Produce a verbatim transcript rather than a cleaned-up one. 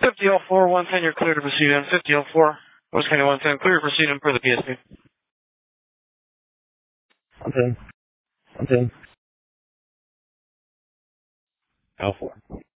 fifty oh four, one ten, you're clear to proceed in. fifty oh four, West County one ten, clear to proceed in per the P S P. one ten. one ten. L four.